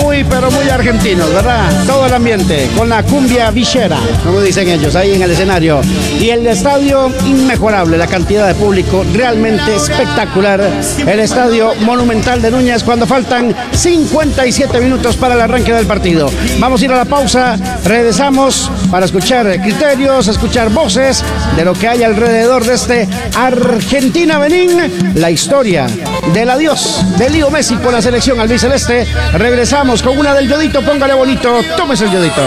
muy, pero muy argentinos, ¿verdad? Todo el ambiente, con la cumbia villera, como dicen ellos, ahí en el escenario. Y el estadio, inmejorable, la cantidad de público realmente espectacular. El estadio Monumental de Núñez, cuando faltan 57 minutos para el arranque del partido. Vamos a ir a la pausa, regresamos para escuchar criterios, escuchar voces de lo que hay alrededor de este Argentina-Benín, la historia del adiós de Leo Messi con la selección albiceleste. Regresamos con una del Yodito, póngale bonito, tómese el Yodito.